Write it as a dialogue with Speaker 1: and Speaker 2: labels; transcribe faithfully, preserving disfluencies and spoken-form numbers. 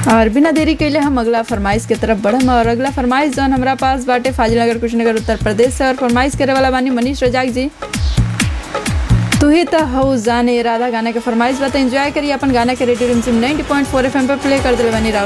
Speaker 1: और बिना देरी कैले हम अगला फरमाइश के तरफ बढ़म। और अगला फरमाइश जौन हमरा पास बाटे फाजिलनगर कुशीनगर उत्तर प्रदेश से। और फरमाइश करे वाला बानी मनीष रजाक जी। तू ही तो हऊ जाने इरादा गाने के फरमाइश बात एंजॉय करिए अपन गाना के रेडियो रिमझिम नब्बे पॉइंट चार एफएम पर प्ले कर दिले बानी।